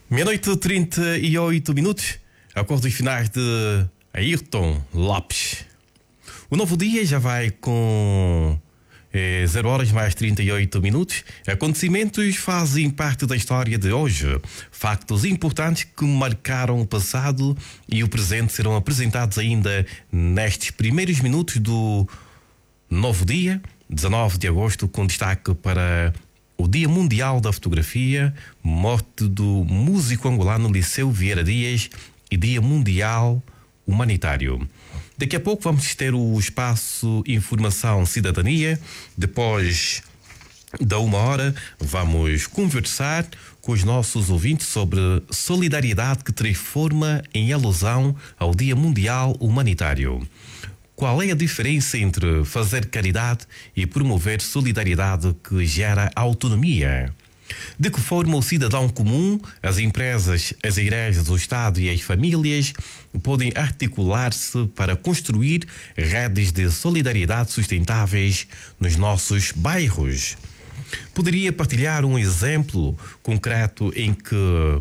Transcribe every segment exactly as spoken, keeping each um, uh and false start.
Meia-noite trinta e oito minutos. Acordos finais de Ayrton Lopes. O novo dia já vai com é, zero horas mais trinta e oito minutos. Acontecimentos fazem parte da história de hoje. Factos importantes que marcaram o passado e o presente serão apresentados ainda nestes primeiros minutos do novo dia, dezanove de agosto, com destaque para o Dia Mundial da Fotografia, morte do músico angolano Liceu Vieira Dias e Dia Mundial Humanitário. Daqui a pouco vamos ter o espaço Informação Cidadania. Depois da uma hora vamos conversar com os nossos ouvintes sobre solidariedade que transforma em alusão ao Dia Mundial Humanitário. Qual é a diferença entre fazer caridade e promover solidariedade que gera autonomia? De que forma o cidadão comum, as empresas, as igrejas, o Estado e as famílias podem articular-se para construir redes de solidariedade sustentáveis nos nossos bairros? Poderia partilhar um exemplo concreto em que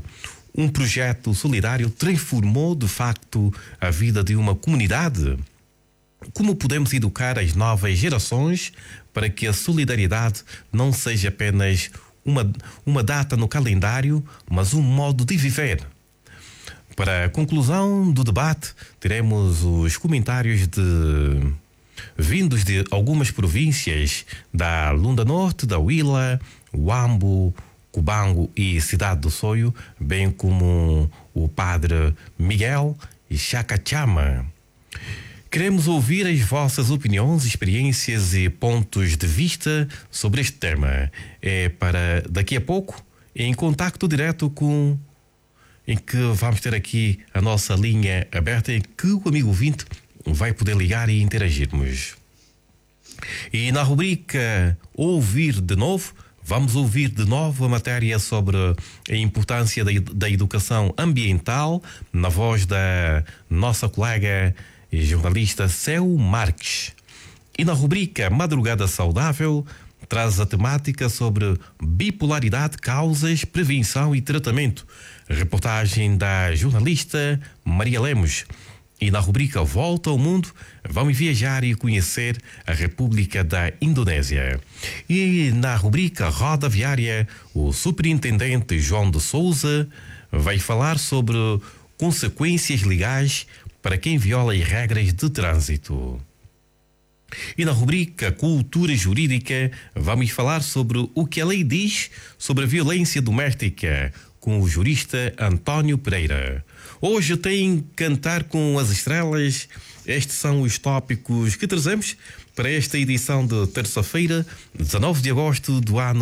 um projeto solidário transformou de facto a vida de uma comunidade? Como podemos educar as novas gerações para que a solidariedade não seja apenas uma, uma data no calendário, mas um modo de viver? Para a conclusão do debate, teremos os comentários de vindos de algumas províncias da Lunda Norte, da Huila, Huambo, Cubango e Cidade do Soio, bem como o padre Miguel Chacachama. Queremos ouvir as vossas opiniões, experiências e pontos de vista sobre este tema. É para daqui a pouco, em contacto direto com... em que vamos ter aqui a nossa linha aberta, em que o amigo ouvinte vai poder ligar e interagirmos. E na rubrica Ouvir de Novo, vamos ouvir de novo a matéria sobre a importância da, da educação ambiental, na voz da nossa colega e jornalista Céu Marques. E na rubrica Madrugada Saudável traz a temática sobre bipolaridade, causas, prevenção e tratamento. Reportagem da jornalista Maria Lemos. E na rubrica Volta ao Mundo vamos viajar e conhecer a República da Indonésia. E na rubrica Roda Viária, o superintendente João de Souza vai falar sobre consequências legais para quem viola as regras de trânsito. E na rubrica Cultura Jurídica vamos falar sobre o que a lei diz sobre a violência doméstica com o jurista António Pereira. Hoje tem Cantar com as Estrelas. Estes são os tópicos que trazemos para esta edição de terça-feira, dezanove de agosto do ano